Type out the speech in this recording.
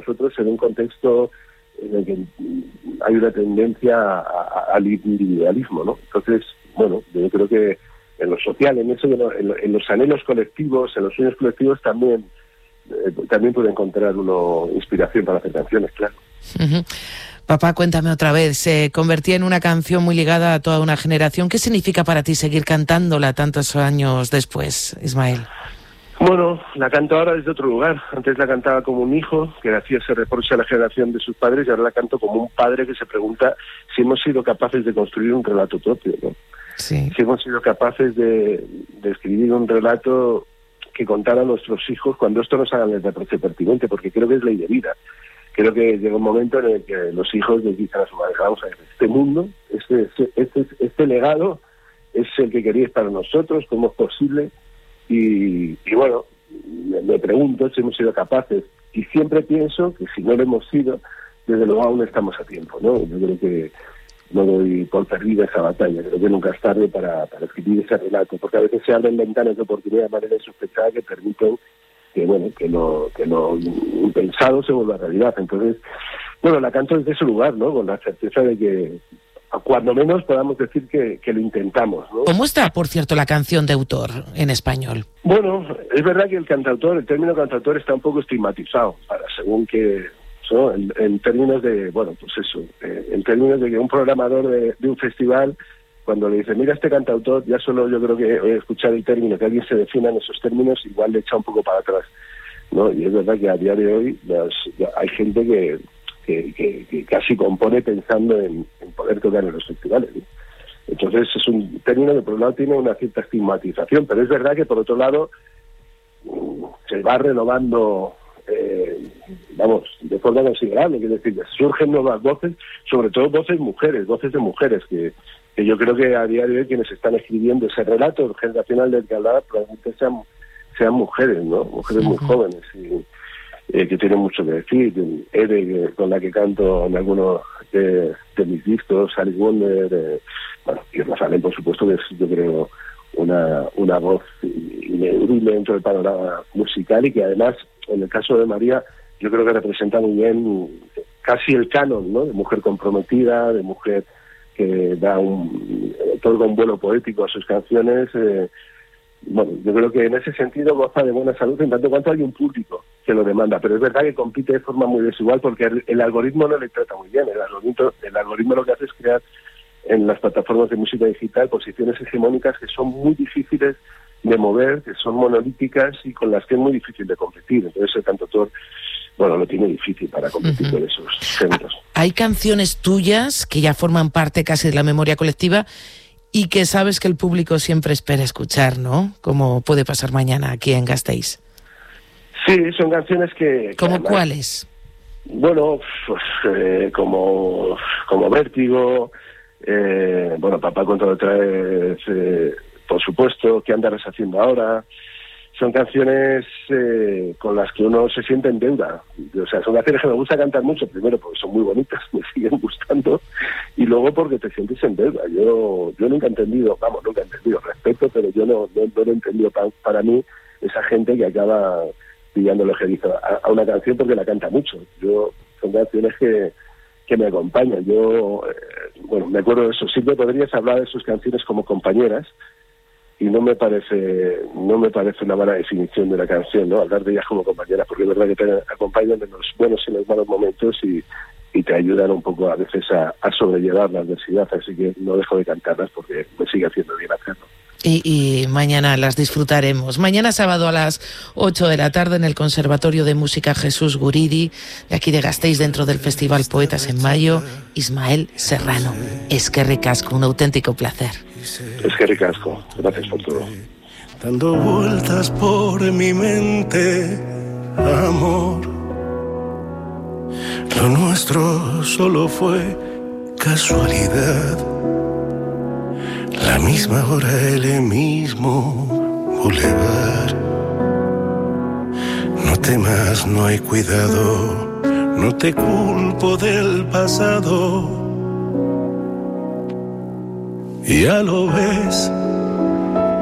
nosotros en un contexto en el que hay una tendencia al individualismo, ¿no? Entonces, bueno, yo creo que en lo social, en eso, en los anhelos colectivos, en los sueños colectivos también puede encontrar uno inspiración para hacer canciones, claro. Uh-huh. Papá, cuéntame otra vez, se convertía en una canción muy ligada a toda una generación. ¿Qué significa para ti seguir cantándola tantos años después, Ismael? Bueno, la canto ahora desde otro lugar. Antes la cantaba como un hijo que hacía ese reproche a la generación de sus padres, y ahora la canto como un padre que se pregunta si hemos sido capaces de construir un relato propio, ¿no? Sí. Si hemos sido capaces de escribir un relato que contara a nuestros hijos cuando esto nos haga el reproche pertinente, porque creo que es ley de vida. Creo que llega un momento en el que los hijos les dicen a su madre: vamos a ver, este mundo, este legado es el que queríais para nosotros, ¿cómo es posible? Y bueno, me pregunto si hemos sido capaces, y siempre pienso que si no lo hemos sido, desde luego aún estamos a tiempo, ¿no? Yo creo que no doy por perdida esa batalla, creo que nunca es tarde para escribir ese relato, porque a veces se abren ventanas de oportunidad de manera insospechada que permiten que lo impensado se vuelva realidad. Entonces, bueno, la canto desde ese lugar, ¿no? Con la certeza de que cuando menos podamos decir que lo intentamos, ¿no? ¿Cómo está, por cierto, la canción de autor en español? Bueno, es verdad que el término cantautor está un poco estigmatizado, según que, ¿no? En términos de, bueno, pues eso, en términos de que un programador de un festival, cuando le dice, mira este cantautor, ya solo yo creo que escuchar el término, que alguien se defina en esos términos, igual le echa un poco para atrás, ¿no? Y es verdad que a día de hoy hay gente que casi compone pensando en poder tocar en los festivales, ¿no? Entonces es un término que por un lado tiene una cierta estigmatización, pero es verdad que por otro lado se va renovando, de forma considerable, es decir, surgen nuevas voces, sobre todo voces de mujeres, que yo creo que a día de hoy quienes están escribiendo ese relato generacional del que hablaba probablemente sean mujeres, ¿no? Mujeres muy jóvenes y que tienen mucho que decir. Ede, con la que canto en algunos de mis discos, Alice Wonder, y Rosalén, por supuesto, que es, yo creo, una voz ineludible dentro del panorama musical, y que además, en el caso de María, yo creo que representa muy bien casi el canon, ¿no? De mujer comprometida, de mujer que otorga un vuelo poético a sus canciones. Bueno, yo creo que en ese sentido goza de buena salud en tanto cuanto hay un público que lo demanda, pero es verdad que compite de forma muy desigual porque el algoritmo no le trata muy bien. El algoritmo lo que hace es crear en las plataformas de música digital posiciones hegemónicas que son muy difíciles de mover, que son monolíticas y con las que es muy difícil de competir. Entonces el cantautor, bueno, lo tiene difícil para competir con esos géneros. Hay canciones tuyas que ya forman parte casi de la memoria colectiva y que sabes que el público siempre espera escuchar, ¿no? Como puede pasar mañana aquí en Gasteiz. Sí, son canciones que... ¿Cómo además, cuáles? Bueno, pues como Vértigo, bueno, Papá cuando lo traes, por supuesto, ¿qué andarás haciendo ahora? Son canciones con las que uno se siente en deuda. O sea, son canciones que me gusta cantar mucho, primero porque son muy bonitas, me siguen gustando, y luego porque te sientes en deuda. Yo nunca he entendido, respeto, pero yo no lo he entendido para mí, esa gente que acaba pillándole ojerizo a una canción porque la canta mucho. Son canciones que me acompañan. Bueno, me acuerdo de eso. Siempre podrías hablar de sus canciones como compañeras, y no me parece una mala definición de la canción, ¿no? Hablar de ellas como compañeras, porque es verdad que te acompañan en los buenos y en los malos momentos y te ayudan un poco a veces a sobrellevar la adversidad, así que no dejo de cantarlas porque me sigue haciendo bien hacerlo. Y mañana las disfrutaremos. Mañana sábado a las 8 de la tarde en el Conservatorio de Música Jesús Guridi, de aquí de Gasteiz, dentro del Festival Poetas en Mayo, Ismael Serrano. Eskerrik asko, un auténtico placer. Eskerrik asko, gracias por todo. Dando vueltas por mi mente, amor, lo nuestro solo fue casualidad. La misma hora, el mismo bulevar. No temas, no hay cuidado, no te culpo del pasado. Ya lo ves,